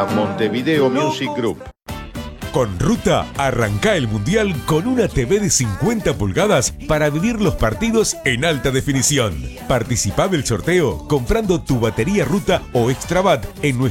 presenta Montevideo Music Group. Con Ruta, arranca el Mundial con una TV de 50 pulgadas para vivir los partidos en alta definición. Participá del sorteo comprando tu batería Ruta o Extrabat en nuestra